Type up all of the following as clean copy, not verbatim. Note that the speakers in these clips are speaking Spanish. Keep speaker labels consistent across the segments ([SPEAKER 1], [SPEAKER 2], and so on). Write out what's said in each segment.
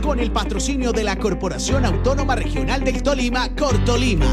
[SPEAKER 1] con el patrocinio de la Corporación Autónoma Regional del Tolima, Cortolima.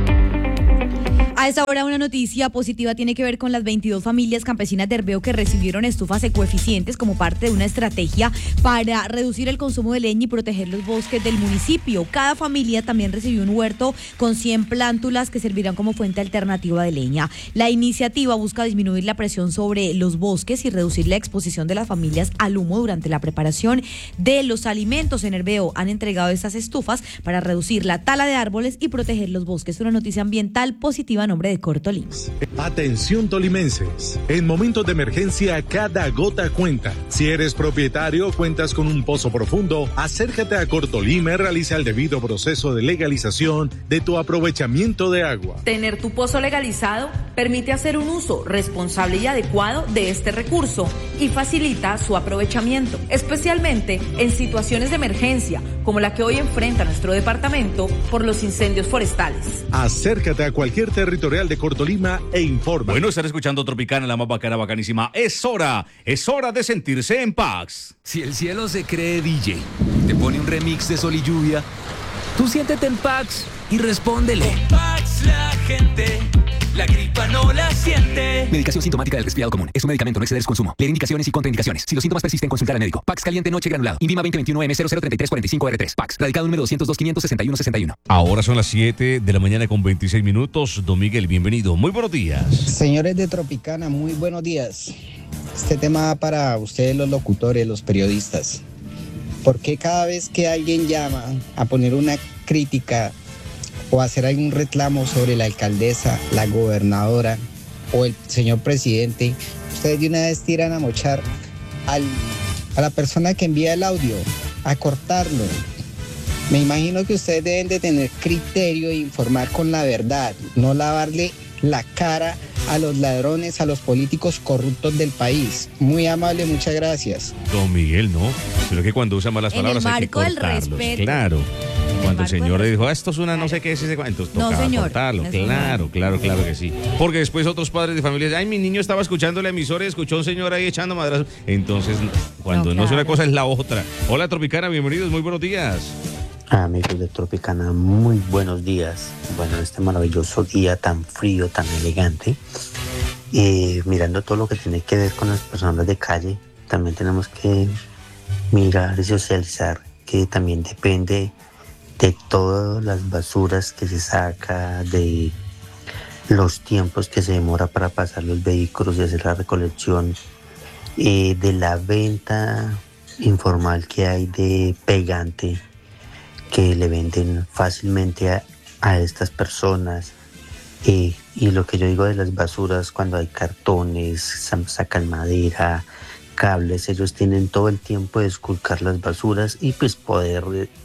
[SPEAKER 2] A esta hora una noticia positiva tiene que ver con las 22 familias campesinas de Herbeo que recibieron estufas ecoeficientes como parte de una estrategia para reducir el consumo de leña y proteger los bosques del municipio. Cada familia también recibió un huerto con 100 plántulas que servirán como fuente alternativa de leña. La iniciativa busca disminuir la presión sobre los bosques y reducir la exposición de las familias al humo durante la preparación de los alimentos. En Herbeo han entregado estas estufas para reducir la tala de árboles y proteger los bosques. Una noticia ambiental positiva a nombre de Cortolima.
[SPEAKER 3] Atención tolimenses, en momentos de emergencia cada gota cuenta. Si eres propietario o cuentas con un pozo profundo, acércate a Cortolima y realiza el debido proceso de legalización de tu aprovechamiento de agua.
[SPEAKER 4] Tener tu pozo legalizado permite hacer un uso responsable y adecuado de este recurso y facilita su aprovechamiento, especialmente en situaciones de emergencia como la que hoy enfrenta nuestro departamento por los incendios forestales.
[SPEAKER 3] Acércate a cualquier territorial de Cortolima e informa.
[SPEAKER 5] Bueno, están escuchando Tropicana, la más bacana, bacanísima. Es hora de sentirse en paz.
[SPEAKER 6] Si el cielo se cree DJ, te pone un remix de Sol y Lluvia, tú siéntete en Pax y respóndele.
[SPEAKER 7] Con Pax la gente, la gripa no la siente.
[SPEAKER 6] Medicación sintomática del resfriado común. Es un medicamento, no exceder su consumo. Leer indicaciones y contraindicaciones. Si los síntomas persisten, consultar al médico. Pax caliente noche granulado. Invima 2021M003345R3. Pax. Radicado número 202-561-61.
[SPEAKER 5] Ahora son las 7 de la mañana con 26 minutos. Don Miguel, bienvenido. Muy buenos días.
[SPEAKER 8] Señores de Tropicana, muy buenos días. Este tema va para ustedes los locutores, los periodistas. ¿Por qué cada vez que alguien llama a poner una crítica o hacer algún reclamo sobre la alcaldesa, la gobernadora o el señor presidente, ustedes de una vez tiran a mochar a la persona que envía el audio, a cortarlo? Me imagino que ustedes deben de tener criterio e informar con la verdad, no lavarle la cara a los ladrones, a los políticos corruptos del país. Muy amable, muchas gracias.
[SPEAKER 5] Don Miguel, no, sino que cuando usa malas palabras hay que cortarlos. Claro. Cuando el señor le dijo, esto es una no sé qué es ese cuento, entonces tocaba cortarlo. Claro que sí. Porque después otros padres de familia, ay, mi niño estaba escuchando la emisora y escuchó a un señor ahí echando madrazos. Entonces, cuando no es una cosa es la otra. Hola, Tropicana, bienvenidos, muy buenos días.
[SPEAKER 9] Amigos de Tropicana, muy buenos días. Bueno, este maravilloso día tan frío, tan elegante, mirando todo lo que tiene que ver con las personas de calle, también tenemos que mirar y socializar, que también depende de todas las basuras que se saca, de los tiempos que se demora para pasar los vehículos y hacer la recolección, de la venta informal que hay de pegante que le venden fácilmente a estas personas, y lo que yo digo de las basuras, cuando hay cartones, sacan madera, cables, ellos tienen todo el tiempo de esculcar las basuras y pues poder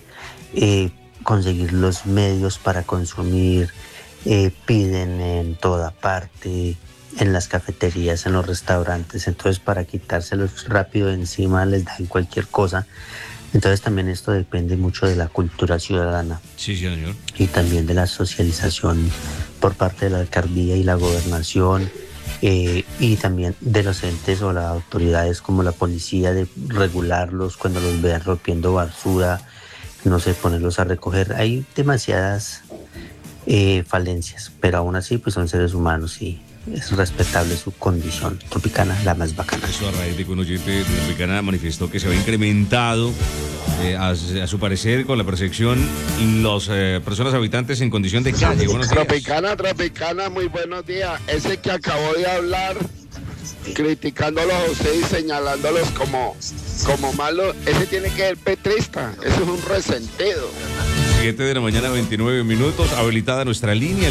[SPEAKER 9] conseguir los medios para consumir. Piden en toda parte, en las cafeterías, en los restaurantes, entonces para quitárselos rápido de encima les dan cualquier cosa. Entonces también esto depende mucho de la cultura ciudadana.
[SPEAKER 5] Sí, señor.
[SPEAKER 9] Y también de la socialización por parte de la alcaldía y la gobernación, y también de los entes o las autoridades como la policía, de regularlos cuando los vean rompiendo basura, no sé, ponerlos a recoger. Hay demasiadas falencias, pero aún así pues son seres humanos y es respetable su condición. Tropicana, la más bacana.
[SPEAKER 5] Eso a raíz de que un oyente de Tropicana manifestó que se había incrementado, a su parecer, con la percepción, las personas habitantes en condición de calle. Buenos días.
[SPEAKER 10] Tropicana, muy buenos días. Ese que acabó de hablar, criticándolos a ustedes y señalándolos como malos, ese tiene que ser petrista, eso es un resentido.
[SPEAKER 5] 7 de la mañana, 29 minutos, habilitada nuestra línea, el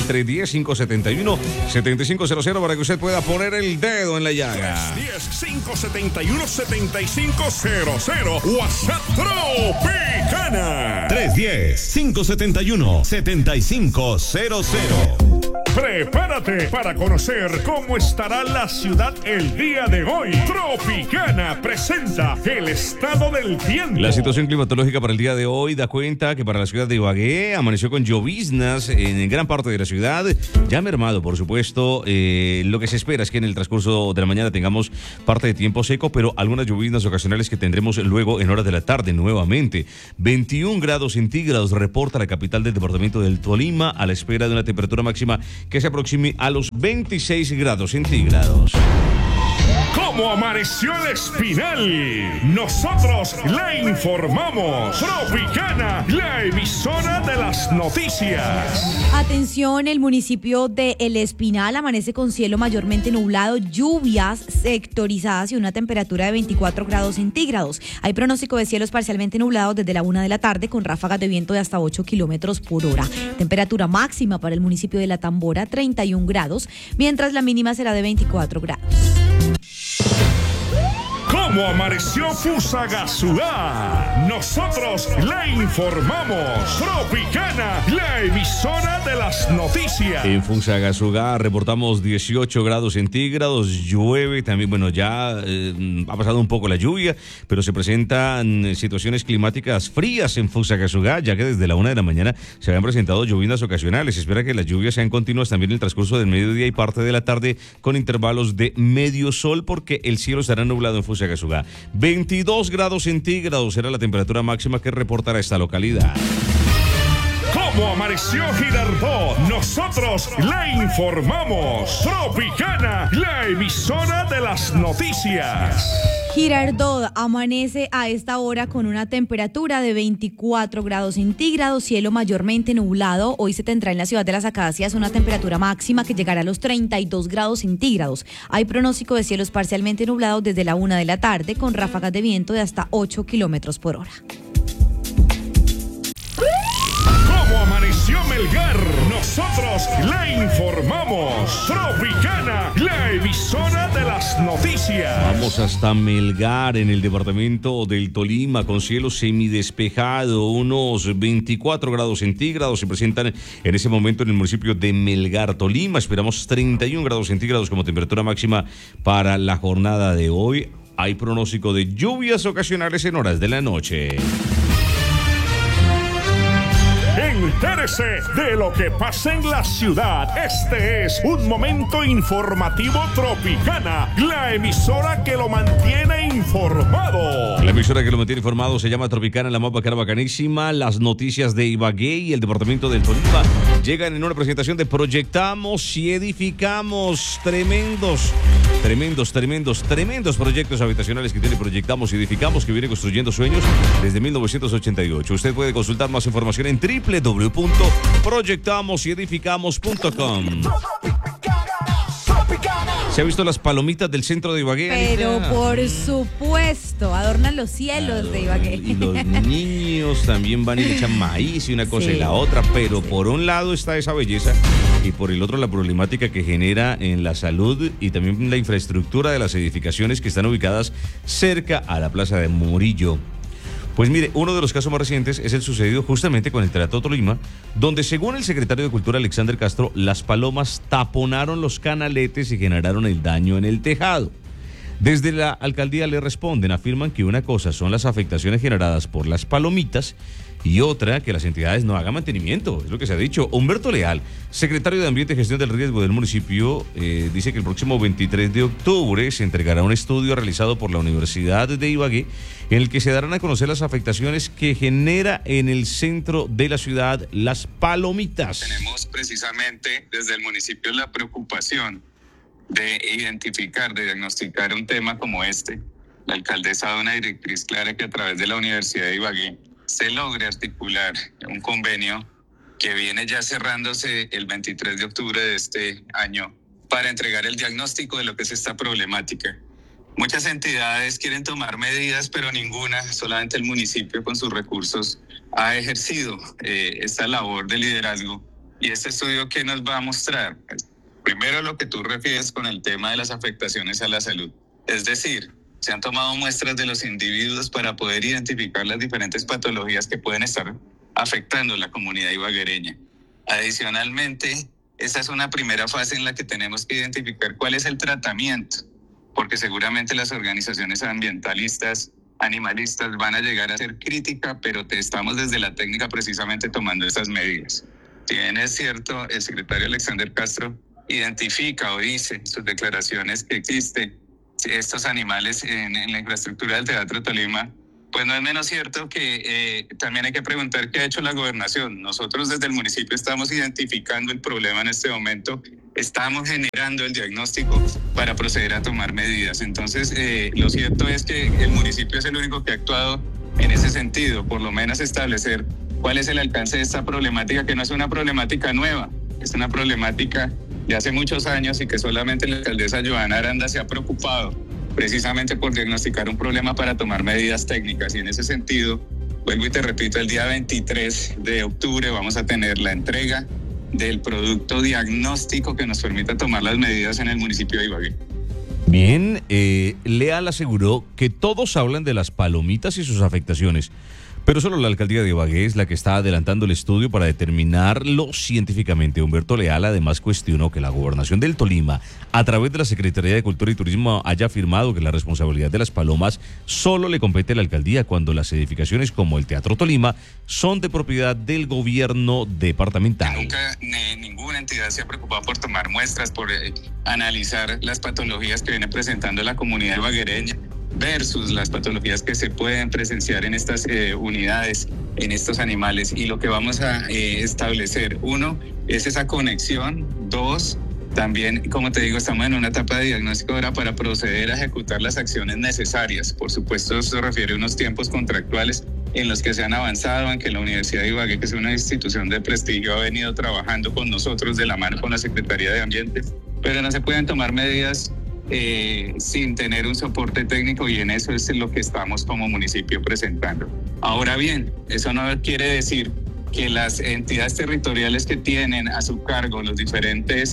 [SPEAKER 5] 310-571-7500, para que usted pueda poner el dedo en la llaga.
[SPEAKER 11] 310-571-7500, WhatsApp Tropicana.
[SPEAKER 12] 310-571-7500.
[SPEAKER 11] Prepárate para conocer cómo estará la ciudad el día de hoy. Tropicana presenta el estado del tiempo.
[SPEAKER 5] La situación climatológica para el día de hoy da cuenta que para la ciudad de Ibagué amaneció con lloviznas en gran parte de la ciudad. Ya mermado, por supuesto. Lo que se espera es que en el transcurso de la mañana tengamos parte de tiempo seco, pero algunas lloviznas ocasionales que tendremos luego en horas de la tarde nuevamente. 21 grados centígrados reporta la capital del departamento del Tolima, a la espera de una temperatura máxima que se aproxime a los 26 grados centígrados.
[SPEAKER 11] ¿Cómo amaneció el Espinal? Nosotros la informamos. Tropicana, la emisora de las noticias.
[SPEAKER 2] Atención, el municipio de El Espinal amanece con cielo mayormente nublado, lluvias sectorizadas y una temperatura de 24 grados centígrados. Hay pronóstico de cielos parcialmente nublados desde la 1 de la tarde con ráfagas de viento de hasta 8 kilómetros por hora. Temperatura máxima para el municipio de La Tambora, 31 grados, mientras la mínima será de 24 grados.
[SPEAKER 11] ¿Cómo amaneció Fusagasugá? Nosotros la informamos. Tropicana, la emisora de las noticias.
[SPEAKER 5] En Fusagasugá reportamos 18 grados centígrados, llueve también, bueno, ya ha pasado un poco la lluvia, pero se presentan situaciones climáticas frías en Fusagasugá, ya que desde la 1 de la mañana se habían presentado lloviznas ocasionales. Se espera que las lluvias sean continuas también en el transcurso del mediodía y parte de la tarde, con intervalos de medio sol, porque el cielo estará nublado en Fusagasugá. 22 grados centígrados será la temperatura máxima que reportará esta localidad.
[SPEAKER 11] ¿Cómo amaneció Girardot? Nosotros la informamos. Tropicana, la emisora de las noticias.
[SPEAKER 2] Girardot amanece a esta hora con una temperatura de 24 grados centígrados, cielo mayormente nublado. Hoy se tendrá en la ciudad de Las Acacias una temperatura máxima que llegará a los 32 grados centígrados. Hay pronóstico de cielos parcialmente nublados desde la 1 de la tarde con ráfagas de viento de hasta 8 kilómetros por hora.
[SPEAKER 11] ¿Cómo amaneció Melgar? Nosotros la informamos. Tropicana, la emisora de las noticias.
[SPEAKER 5] Vamos hasta Melgar, en el departamento del Tolima, con cielo semidespejado. Unos 24 grados centígrados se presentan en ese momento en el municipio de Melgar, Tolima. Esperamos 31 grados centígrados como temperatura máxima para la jornada de hoy. Hay pronóstico de lluvias ocasionales en horas de la noche.
[SPEAKER 11] Entérese de lo que pasa en la ciudad. Este es un momento informativo Tropicana, la emisora que lo mantiene informado.
[SPEAKER 5] La emisora que lo mantiene informado se llama Tropicana, la más bacana, bacanísima. Las noticias de Ibagué y el departamento del Tolima llegan en una presentación de Proyectamos y Edificamos. Tremendos proyectos habitacionales que tiene Proyectamos y Edificamos, que viene construyendo sueños desde 1988. Usted puede consultar más información en www.proyectamosyedificamos.com. ¿Se ha visto las palomitas del centro de Ibagué?
[SPEAKER 2] Pero por supuesto, adornan los cielos de Ibagué.
[SPEAKER 5] Y los niños también van y le echan maíz y una cosa y la otra, pero por un lado está esa belleza y por el otro la problemática que genera en la salud y también la infraestructura de las edificaciones que están ubicadas cerca a la Plaza de Murillo. Pues mire, uno de los casos más recientes es el sucedido justamente con el Teatro Tolima, donde según el secretario de Cultura Alexander Castro, las palomas taponaron los canaletes y generaron el daño en el tejado. Desde la alcaldía le responden, afirman que una cosa son las afectaciones generadas por las palomitas y otra que las entidades no hagan mantenimiento, es lo que se ha dicho. Humberto Leal, secretario de Ambiente y Gestión del Riesgo del municipio, dice que el próximo 23 de octubre se entregará un estudio realizado por la Universidad de Ibagué en el que se darán a conocer las afectaciones que genera en el centro de la ciudad las palomitas.
[SPEAKER 12] Tenemos precisamente desde el municipio la preocupación de identificar, de diagnosticar un tema como este. La alcaldesa da una directriz clara que a través de la Universidad de Ibagué se logre articular un convenio que viene ya cerrándose el 23 de octubre de este año para entregar el diagnóstico de lo que es esta problemática. Muchas entidades quieren tomar medidas, pero ninguna, solamente el municipio con sus recursos ha ejercido esta labor de liderazgo. Y este estudio, ¿qué nos va a mostrar? Primero, lo que tú refieres con el tema de las afectaciones a la salud. Es decir, se han tomado muestras de los individuos para poder identificar las diferentes patologías que pueden estar afectando la comunidad ibaguereña. Adicionalmente, esta es una primera fase en la que tenemos que identificar cuál es el tratamiento, porque seguramente las organizaciones ambientalistas, animalistas van a llegar a ser crítica, pero estamos desde la técnica precisamente tomando estas medidas. Si bien es cierto, el secretario Alexander Castro identifica o dice en sus declaraciones que existen estos animales en la infraestructura del Teatro Tolima, pues no es menos cierto que también hay que preguntar qué ha hecho la gobernación. Nosotros desde el municipio estamos identificando el problema en este momento, estamos generando el diagnóstico para proceder a tomar medidas. Entonces, lo cierto es que el municipio es el único que ha actuado en ese sentido, por lo menos establecer cuál es el alcance de esta problemática, que no es una problemática nueva, es una problemática de hace muchos años y que solamente la alcaldesa Johanna Aranda se ha preocupado precisamente por diagnosticar un problema para tomar medidas técnicas. Y en ese sentido, vuelvo y te repito, el día 23 de octubre vamos a tener la entrega del producto diagnóstico que nos permita tomar las medidas en el municipio de Ibagué.
[SPEAKER 5] Bien, Leal aseguró que todos hablan de las palomitas y sus afectaciones, pero solo la alcaldía de Ibagué es la que está adelantando el estudio para determinarlo científicamente. Humberto Leal además cuestionó que la gobernación del Tolima, a través de la Secretaría de Cultura y Turismo, haya afirmado que la responsabilidad de las palomas solo le compete a la alcaldía cuando las edificaciones como el Teatro Tolima son de propiedad del gobierno departamental.
[SPEAKER 12] Nunca ninguna entidad se ha preocupado por tomar muestras, por analizar las patologías que viene presentando la comunidad ibaguereña versus las patologías que se pueden presenciar en estas unidades, en estos animales. Y lo que vamos a establecer, uno, es esa conexión. Dos, también, como te digo, estamos en una etapa de diagnóstico ahora para proceder a ejecutar las acciones necesarias. Por supuesto, esto se refiere a unos tiempos contractuales en los que se han avanzado, en que la Universidad de Ibagué, que es una institución de prestigio, ha venido trabajando con nosotros de la mano con la Secretaría de Ambiente, pero no se pueden tomar medidas sin tener un soporte técnico, y en eso es lo que estamos como municipio presentando. Ahora bien, eso no quiere decir que las entidades territoriales que tienen a su cargo las diferentes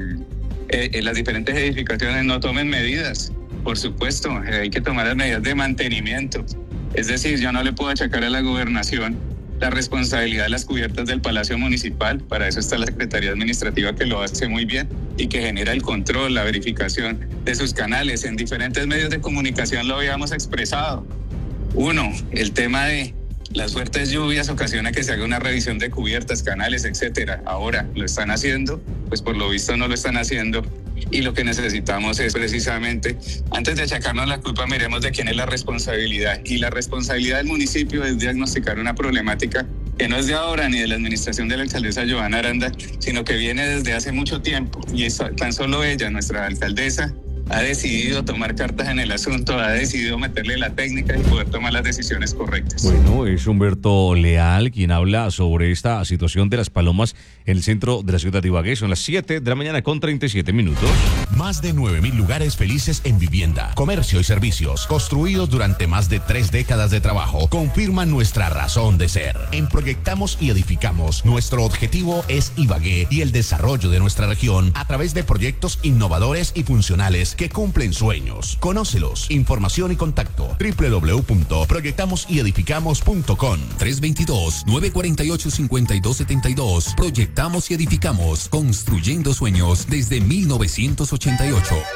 [SPEAKER 12] edificaciones no tomen medidas. Por supuesto, hay que tomar las medidas de mantenimiento. Es decir, yo no le puedo achacar a la gobernación la responsabilidad de las cubiertas del Palacio Municipal. Para eso está la Secretaría Administrativa, que lo hace muy bien y que genera el control, la verificación de sus canales. En diferentes medios de comunicación lo habíamos expresado. Uno, el tema de las fuertes lluvias ocasiona que se haga una revisión de cubiertas, canales, etcétera. Ahora lo están haciendo, pues por lo visto no lo están haciendo. Y lo que necesitamos es precisamente, antes de achacarnos la culpa, miremos de quién es la responsabilidad. Y la responsabilidad del municipio es diagnosticar una problemática que no es de ahora ni de la administración de la alcaldesa Johanna Aranda, sino que viene desde hace mucho tiempo. Y eso, tan solo ella, nuestra alcaldesa, ha decidido tomar cartas en el asunto, ha decidido meterle la técnica y poder tomar las decisiones correctas.
[SPEAKER 5] Bueno, es Humberto Leal quien habla sobre esta situación de las palomas en el centro de la ciudad de Ibagué. Son las 7 de la mañana con 37 minutos.
[SPEAKER 13] Más de 9.000 lugares felices en vivienda, comercio y servicios, construidos durante más de 3 décadas de trabajo, confirman nuestra razón de ser. En Proyectamos y Edificamos, nuestro objetivo es Ibagué y el desarrollo de nuestra región a través de proyectos innovadores y funcionales que cumplen sueños. Conócelos. Información y contacto: www.proyectamosyedificamos.com.
[SPEAKER 6] 322-948-5272. Proyectamos y Edificamos, construyendo sueños desde 1988.